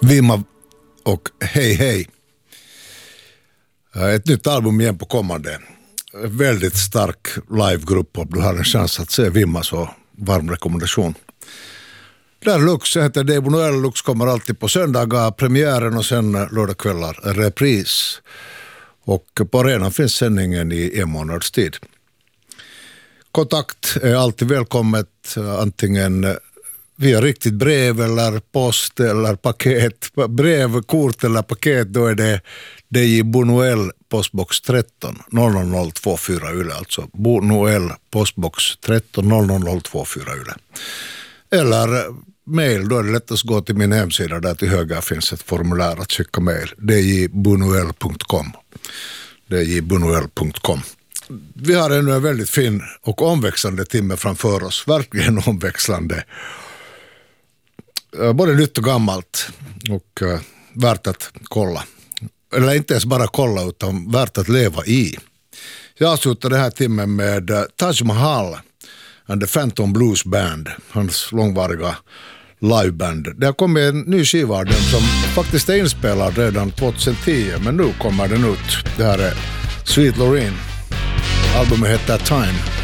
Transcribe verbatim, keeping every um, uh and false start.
Vimma och Hej Hej. Ett nytt album igen på kommande. Väldigt stark livegrupp, om du har en chans att se Vimma, så varm rekommendation. Där Lux heter det Buñuel. Lux kommer alltid på söndagar, premiären, och sen lördagskvällar repris. Och på arenan finns sändningen i en månads tid. Kontakt är alltid välkommet, antingen via riktigt brev eller post eller paket. Brev, kort eller paket, då är det D J Buñuel, postbox tretton noll noll noll två fyra Yle, alltså Buñuel, postbox tretton noll noll noll två fyra Yle. Eller mail, då är det lättast att gå till min hemsida, där till höger finns ett formulär att skicka mail, d j buñuel punkt com. d j buñuel punkt com. Vi har ännu en väldigt fin och omväxlande timme framför oss, verkligen omväxlande. Både nytt och gammalt, och uh, värt att kolla. Eller inte ens bara kolla, utan värt att leva i. Jag avslutar det här timmen med uh, Taj Mahal and the Phantom Blues Band, hans långvariga liveband. Det har kommit en ny skiva av dem som faktiskt är inspelad redan tjugohundratio, men nu kommer den ut. Det här är Sweet Lorraine. Albumet heter Time.